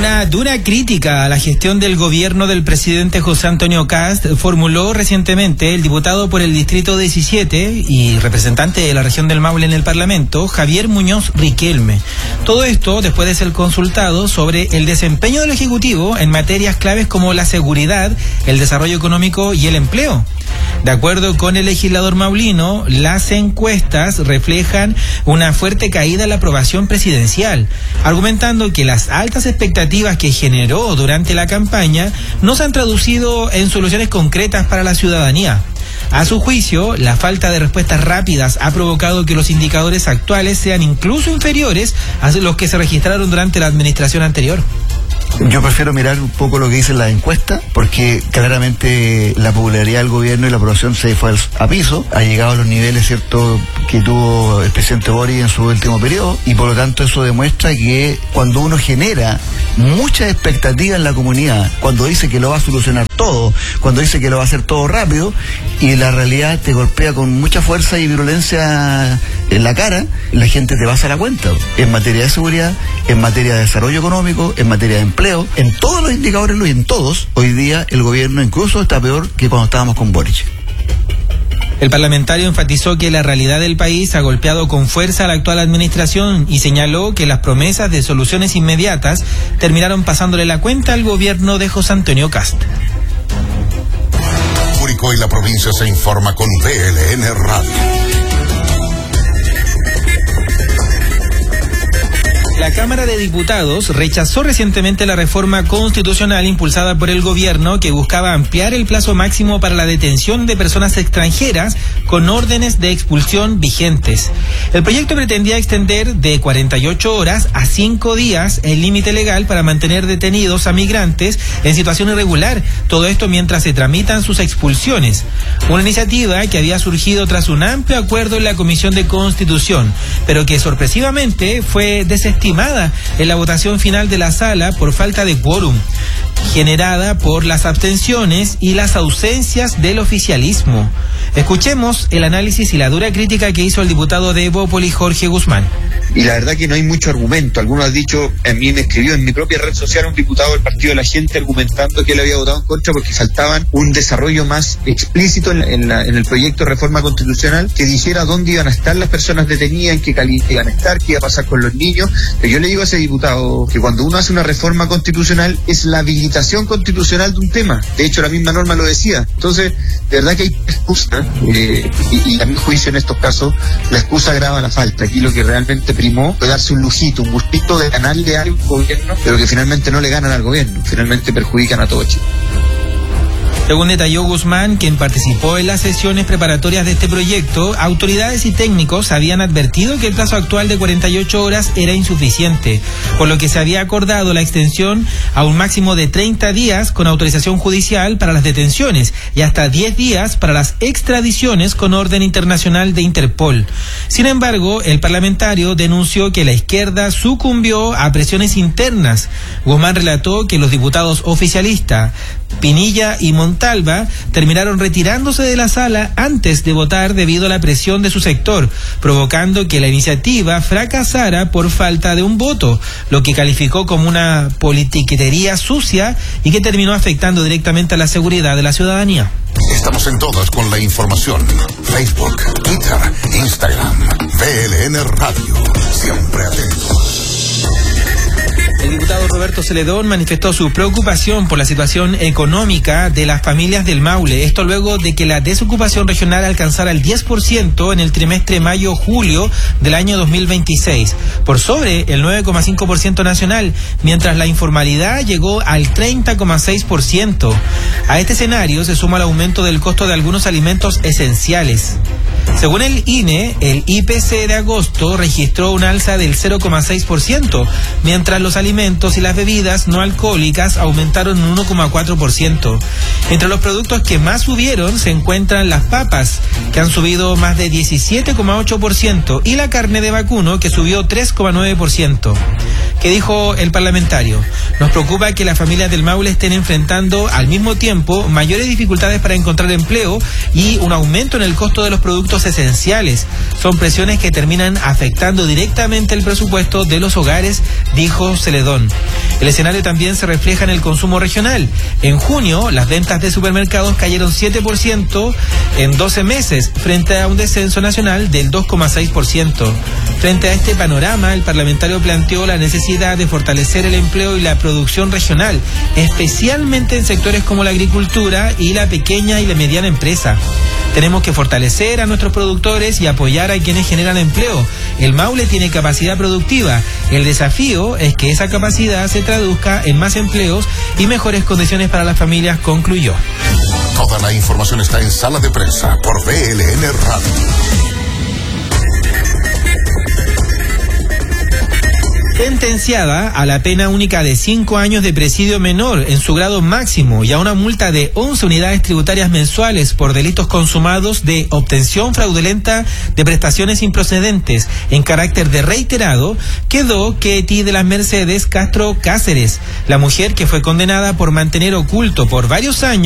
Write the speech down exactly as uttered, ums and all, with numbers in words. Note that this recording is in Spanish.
Una dura crítica a la gestión del gobierno del presidente José Antonio Kast formuló recientemente el diputado por el Distrito diecisiete y representante de la región del Maule en el Parlamento, Javier Muñoz Riquelme. Todo esto después de ser consultado sobre el desempeño del Ejecutivo en materias claves como la seguridad, el desarrollo económico y el empleo. De acuerdo con el legislador maulino, las encuestas reflejan una fuerte caída en la aprobación presidencial, argumentando que las altas expectativas que generó durante la campaña no se han traducido en soluciones concretas para la ciudadanía. A su juicio, la falta de respuestas rápidas ha provocado que los indicadores actuales sean incluso inferiores a los que se registraron durante la administración anterior. Yo prefiero mirar un poco lo que dice la encuesta, porque claramente la popularidad del gobierno y la aprobación se fue a piso, ha llegado a los niveles, cierto, que tuvo el presidente Boric en su último periodo, y por lo tanto eso demuestra que cuando uno genera mucha expectativa en la comunidad, cuando dice que lo va a solucionar todo, cuando dice que lo va a hacer todo rápido, y la realidad te golpea con mucha fuerza y virulencia en la cara, la gente te pasa la cuenta, en materia de seguridad, en materia de desarrollo económico, en materia de empleo, en todos los indicadores, y en todos, hoy día el gobierno incluso está peor que cuando estábamos con Boric. El parlamentario enfatizó que la realidad del país ha golpeado con fuerza a la actual administración y señaló que las promesas de soluciones inmediatas terminaron pasándole la cuenta al gobierno de José Antonio Kast. Curicó y la provincia se informa con V L N Radio. La Cámara de Diputados rechazó recientemente la reforma constitucional impulsada por el gobierno que buscaba ampliar el plazo máximo para la detención de personas extranjeras con órdenes de expulsión vigentes. El proyecto pretendía extender de cuarenta y ocho horas a cinco días el límite legal para mantener detenidos a migrantes en situación irregular, todo esto mientras se tramitan sus expulsiones. Una iniciativa que había surgido tras un amplio acuerdo en la Comisión de Constitución, pero que sorpresivamente fue desestimada en la votación final de la sala por falta de quórum, generada por las abstenciones y las ausencias del oficialismo. Escuchemos el análisis y la dura crítica que hizo el diputado de Evópolis, Jorge Guzmán. Y la verdad que no hay mucho argumento. Algunos han dicho, a mí me escribió en mi propia red social un diputado del Partido de la Gente argumentando que él había votado en contra porque faltaban un desarrollo más explícito en, la, en, la, en el proyecto de reforma constitucional que dijera dónde iban a estar las personas detenidas, en qué calidad iban a estar, qué iba a pasar con los niños. Pero yo le digo a ese diputado que cuando uno hace una reforma constitucional es la habilitación constitucional de un tema. De hecho, la misma norma lo decía. Entonces, de verdad que hay excusa, eh, y, y a mi juicio en estos casos, la excusa agrava la falta. Aquí lo que realmente primó fue darse un lujito, un gustito de ganarle algo al gobierno, pero que finalmente no le ganan al gobierno, finalmente perjudican a todo Chile. Según detalló Guzmán, quien participó en las sesiones preparatorias de este proyecto, autoridades y técnicos habían advertido que el plazo actual de cuarenta y ocho horas era insuficiente, por lo que se había acordado la extensión a un máximo de treinta días con autorización judicial para las detenciones y hasta diez días para las extradiciones con orden internacional de Interpol. Sin embargo, el parlamentario denunció que la izquierda sucumbió a presiones internas. Guzmán relató que los diputados oficialistas Pinilla y Montalva terminaron retirándose de la sala antes de votar debido a la presión de su sector, provocando que la iniciativa fracasara por falta de un voto, lo que calificó como una politiquería sucia y que terminó afectando directamente a la seguridad de la ciudadanía. Estamos en todas con la información. Facebook, Twitter, Instagram, V L N Radio. Siempre atentos. El diputado Roberto Celedón manifestó su preocupación por la situación económica de las familias del Maule. Esto luego de que la desocupación regional alcanzara el diez por ciento en el trimestre mayo-julio del año dos mil veintiséis, por sobre el nueve coma cinco por ciento nacional, mientras la informalidad llegó al treinta coma seis por ciento. A este escenario se suma el aumento del costo de algunos alimentos esenciales. Según el I N E, el I P C de agosto registró un alza del cero coma seis por ciento, mientras los alimentos y las bebidas no alcohólicas aumentaron un uno coma cuatro por ciento. Entre los productos que más subieron se encuentran las papas, que han subido más de diecisiete coma ocho por ciento, y la carne de vacuno, que subió tres coma nueve por ciento. ¿Qué dijo el parlamentario? Nos preocupa que las familias del Maule estén enfrentando al mismo tiempo mayores dificultades para encontrar empleo y un aumento en el costo de los productos esenciales. Son presiones que terminan afectando directamente el presupuesto de los hogares, dijo Celedón. El escenario también se refleja en el consumo regional. En junio, las ventas de supermercados cayeron siete por ciento en doce meses, frente a un descenso nacional del dos coma seis por ciento. Frente a este panorama, el parlamentario planteó la necesidad de fortalecer el empleo y la producción regional, especialmente en sectores como la agricultura y la pequeña y la mediana empresa. Tenemos que fortalecer a nuestros productores y apoyar a quienes generan empleo. El Maule tiene capacidad productiva. El desafío es que esa capacidad se traduzca en más empleos y mejores condiciones para las familias, concluyó. Toda la información está en Sala de Prensa por V L N Radio. Sentenciada a la pena única de cinco años de presidio menor en su grado máximo y a una multa de once unidades tributarias mensuales por delitos consumados de obtención fraudulenta de prestaciones improcedentes en carácter de reiterado, quedó Ketty de las Mercedes Castro Cáceres, la mujer que fue condenada por mantener oculto por varios años